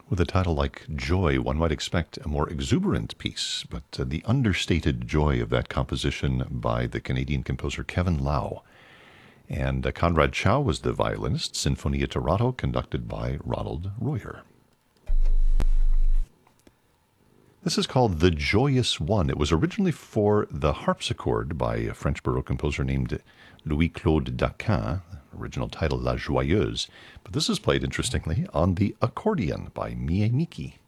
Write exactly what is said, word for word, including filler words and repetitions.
With a title like Joy, one might expect a more exuberant piece, but uh, the understated joy of that composition by the Canadian composer Kevin Lau. And uh, Conrad Chow was the violinist, Sinfonia Tarato, conducted by Ronald Royer. This is called The Joyous One. It was originally for the harpsichord by a French Baroque composer named Louis-Claude Daquin, original title La Joyeuse. But this is played, interestingly, on the accordion by Mie Miki.